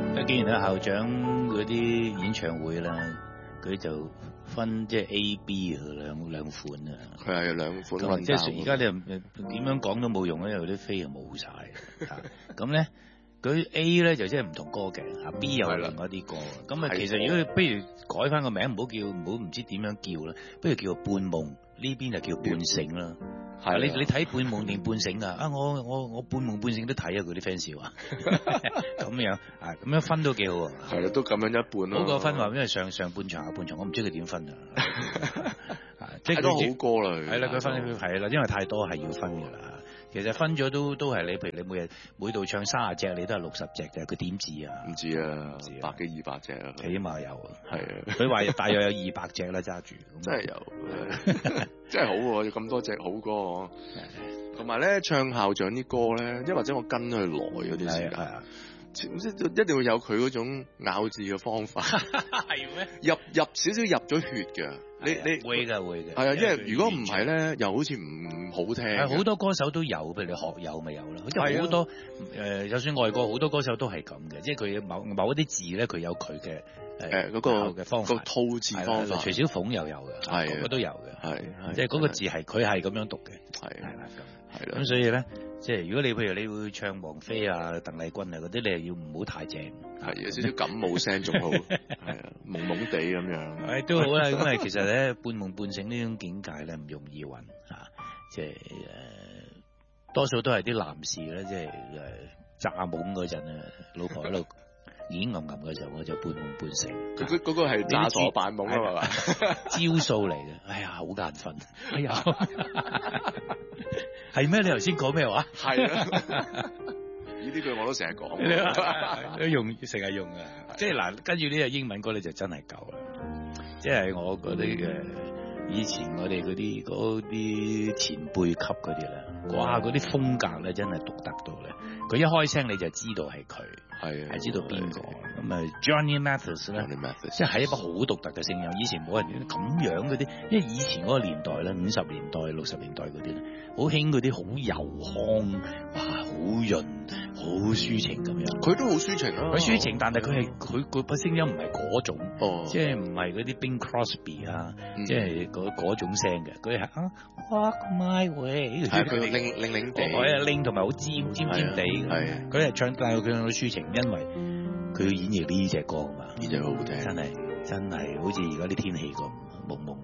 既然係校長嗰啲演唱會啦，佢就分即係 A、B 兩款啊。 佢係兩款混即係而家你又點樣講都冇用咧，因為啲飛又冇晒。咁咧，佢 A 咧就即係唔同歌嘅，啊 B 又係另外一啲歌。咁啊，其實如果不如改翻個名，唔好唔知點樣叫啦，不如叫半夢，呢邊就叫半醒啦。係你睇半夢定半醒啊？啊我半夢半醒都睇啊！佢啲 fans 話咁樣啊，咁樣分都幾好啊。 係啦，都咁樣一半咯。 好過分話，因為上半場下半場，我唔知佢點分啊。 即係都好歌啦。 係啦，佢分係啦，因為太多係要分㗎啦。其實分咗都係你，譬如你每度唱30隻，你都係60隻嘅，佢點知啊？ 唔知啊，百幾200隻啊， 起碼有。 係啊， 佢話大約有200隻啦，揸住。 真係有，真係好喎！有咁多隻好歌，同埋咧唱校長啲歌咧，因或者我跟佢耐嗰啲時間。一定會有佢嗰種咬字嘅方法， 係咩？ 入少少入咗血嘅，你會嘅。係啊，因為如果唔係咧，又好似唔好聽。係好多歌手都有，譬如你學友咪有啦。即係好多就算外國好多歌手都係咁嘅，即係佢某一啲字咧，佢有佢嘅嗰個嘅方法， 個吐字方法。 徐小鳳又有嘅，係都有嘅，係即係嗰個字係佢係咁樣讀嘅，係啦咁，係啦。咁所以咧。即係如果你譬如你會唱王菲啊、鄧麗君啊嗰啲，你係要唔好太正， 係有少少感冒聲仲好，係啊，懵懵地咁樣， 都好啦。咁啊，其實咧半夢半醒呢種境界咧唔容易揾嚇，即係多數都係啲男士咧，即係詐懵嗰陣啊，老婆喺度演吟吟嘅時候，我就半夢半醒。 嗰個係詐傻扮懵啊嘛， 招數嚟嘅。哎呀，好眼瞓，哎呀。係咩？你頭先講咩話？係啊， 呢句我都成日講， 都成日用啊。即係嗱，跟住呢個英文歌咧就真係夠啦。即係我嗰啲嘅以前我哋嗰啲前輩級嗰啲咧，哇！嗰啲風格咧真係獨特到咧，佢一開聲你就知道係佢，係知道邊個。咁啊 Johnny Mathis 咧，即係一把好獨特嘅聲音。以前冇人咁樣嗰啲，因為以前嗰個年代咧，50年代、60年代嗰啲咧，好興嗰啲好油腔，哇，好潤、好抒情咁樣。 佢都好抒情啊！ 佢抒情，但係佢把聲音唔係嗰種，即係唔係嗰啲 Bing Crosby 啊，即係嗰種聲嘅。佢係Walk My Way， 係佢擰地， 擰同埋好尖地。係佢係唱，但係佢唱到抒情，因為佢要演繹呢隻歌啊嘛， 呢隻好好聽， 真係好似而家啲天氣咁蒙蒙。